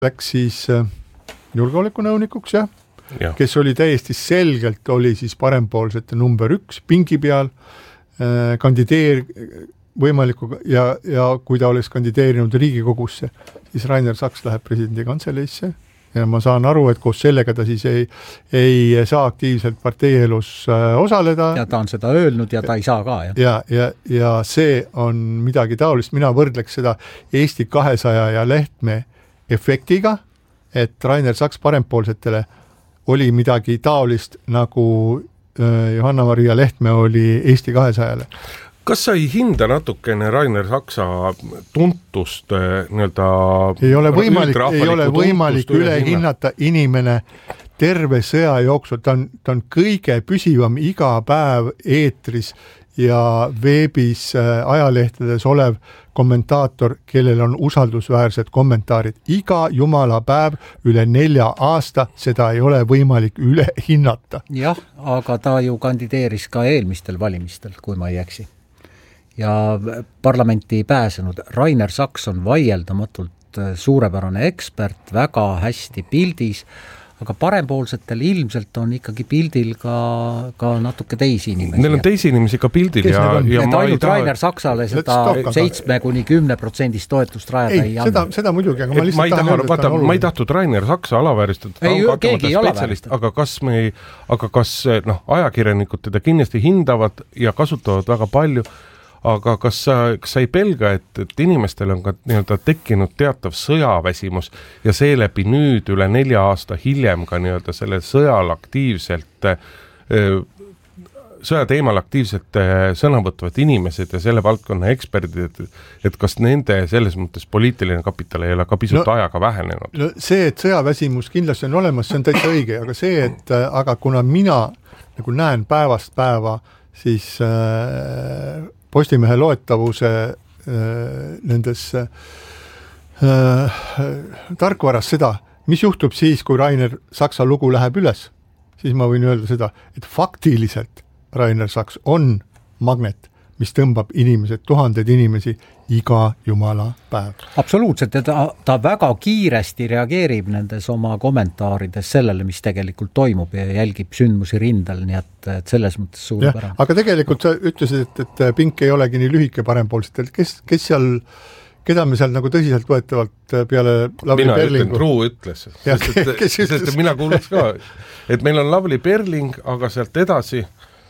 läks siis julgeolekunõunikuks, kes oli täiesti selgelt, oli siis parempoolsete number 1 pingi peal, võimaliku ja kui ta oleks kandideerinud Riigikogusse, siis Rainer Saks läheb presidendi kantseleisse ja ma saan aru, et koos sellega ta siis ei saa aktiivselt parteielus osaleda. Ja ta on seda öelnud ja ta ei saa ka. Ja see on midagi taolist. Mina võrdleks seda Eesti 200 ja Lehtme efektiga, et Rainer Saks parempoolsetele oli midagi taolist, nagu Johanna-Maria Lehtme oli Eesti 200-le. Kas sa ei hinda natukene Rainer Saksa tuntust nii-öelda ei ole võimalik üle hinnata inimene terve sõja jooksul, ta on kõige püsivam iga päev eetris ja veebis ajalehtedes olev kommentaator, kellel on usaldusväärsed kommentaarid. Iga jumala päev üle 4 aasta, seda ei ole võimalik üle hinnata. Jah, aga ta ju kandideeris ka eelmistel valimistel, kui ma ei eksi. Ja parlamenti ei pääsenud. Rainer Saks on vaieldamatult suurepärane ekspert, väga hästi pildis, aga parempoolsetel ilmselt on ikkagi pildil ka natuke teisi inimesi. Neil on teisi inimesi ka pildil ja ainult Rainer Saksale seda 7-10% toetust rajada ei anna. Seda muidugi, aga ma lihtsalt ma ei tahtnud Rainer Saksa alavääristada, aga kas ajakirjanikud teda kindlasti hindavad ja kasutavad väga palju, aga kas sa ei pelga, et inimestel on ka nii-öelda tekkinud teatav sõjaväsimus ja seeläbi nüüd üle 4 aasta hiljem ka nii-öelda selle sõja teemal aktiivselt sõna võtavad inimesed ja selle valdkonna eksperdid, et kas nende selles mõttes poliitiline kapital ei ole ka pisut ajaga vähenenud? No see, et sõjaväsimus kindlasti on olemas, see on täitsa õige, aga see, et aga kuna mina nagu näen päevast päeva, siis Postimehe loetavuse nendes tarkvaras seda, mis juhtub siis, kui Rainer Saksa lugu läheb üles, siis ma võin öelda seda, et faktiliselt Rainer Saks on magnet, mis tõmbab inimesed, tuhanded inimesi iga jumala päev. Absoluutselt, ja ta väga kiiresti reageerib nendes oma kommentaarides sellele, mis tegelikult toimub ja jälgib sündmusi rindel, nii et selles mõttes suurepärane. Aga tegelikult sa ütlesid, et pink ei olegi nii lühike parempoolsetel. Kes seal, keda me seal nagu tõsiselt võetavalt peale Lavly Perlingu? Mina ütlen, Truu ütles. Sest mina kuuleks ka, et meil on Lavly Perling, aga sealt edasi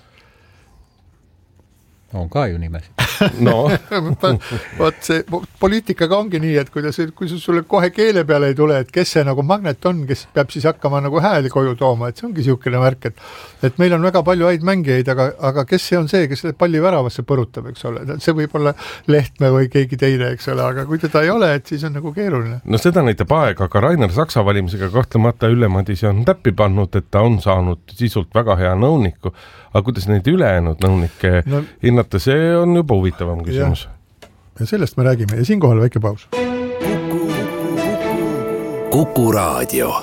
on ka ju nimesi. No. Vaat see poliitikaga ongi nii, et kui sulle kohe keele peale ei tule, et kes see nagu magnet on, kes peab siis hakkama nagu hääli koju tooma, et see ongi siukene märk, et meil on väga palju häid mängijaid, aga kes see on see, kes palli väravasse põrutab, eks ole, see võib olla Lehtme või keegi teine, eks ole, aga kui teda ei ole, et siis on nagu keeruline. No seda näitab aeg, aga Rainer Saksa valimisega kahtlemata Ülle Madise on täppi pannud, et ta on saanud sisult väga hea nõuniku, aga kuidas neid ülejäänud nõunikke hinnata, see on juba huvitavam küsimus. Ja sellest me räägime ja siinkohal väike paus. Kuku Raadio.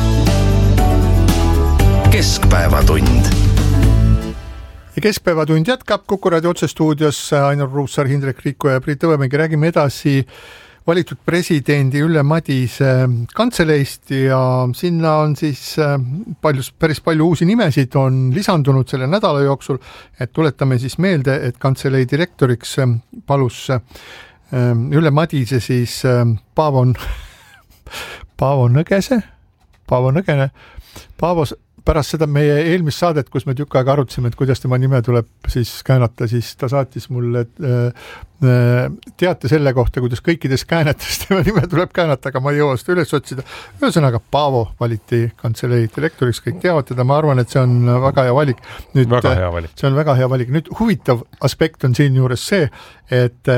Keskpäevatund. Ja Keskpäevatund jätkab Kuku Raadio otsestuudios Ainur Ruussaar, Hindrek Riiko ja Priit Õvemägi. Räägime edasi valitud presidendi Ülle Madise kantseleist ja sinna on siis päris palju uusi nimesid on lisandunud selle nädala jooksul, et tuletame siis meelde, et kantseleid direktoriks palus Ülle Madise siis Paavo Nõgene. Paavo pärast seda meie eelmist saadet, kus me tükk aega arutasime, et kuidas tema nime tuleb siis käänata, siis ta saatis mulle teate selle kohta, kuidas kõikides käänetes tema nime tuleb käänata, aga ma ei jõua seda üles otsida. Ühesõnaga, Paavo valiti kantseleid direktoriks, kõik teavad teda, ma arvan, et see on väga hea valik. See on väga hea valik. Nüüd huvitav aspekt on siin juures see, et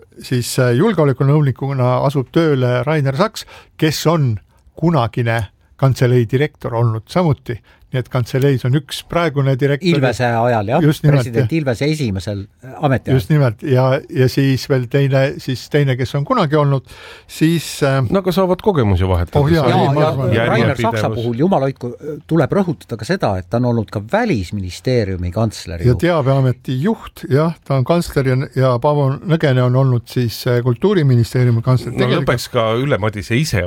siis julgeolekunõunikuna asub tööle Rainer Saks, kes on kunagine kantselei direktor olnud samuti, nii et kantseleis on üks praegune direktor. Ilvese ajal, jah, president Ilvese esimesel ametiajal. Just nimelt, ja siis veel teine, kes on kunagi olnud, siis... No aga saavad kogemusi vahetada. Ja Rainer Saksa puhul, jumal hoidku, tuleb rõhutada ka seda, et ta on olnud ka Välisministeeriumi kantsleri. Ja teabeameti juht, jah, ta on kantsler ja Paavo Nõgene on olnud siis Kultuuriministeeriumi kantsler. No lõpeks ka Ülle Madise ise